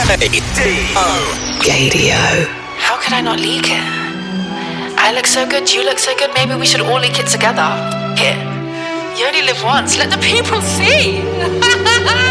Gadio. How could I not leak it? I look so good, you look so good, maybe we should all leak it together. Here. You only live once, let the people see.